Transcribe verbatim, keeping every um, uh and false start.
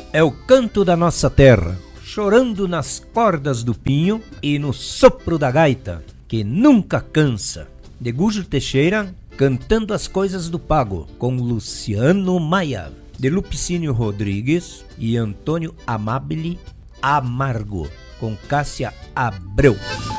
é o canto da nossa terra, chorando nas cordas do pinho e no sopro da gaita, que nunca cansa. De Gujo Teixeira, cantando as coisas do pago, com Luciano Maia. De Lupicínio Rodrigues e Antônio Amabile Amargo, com Cássia Abreu.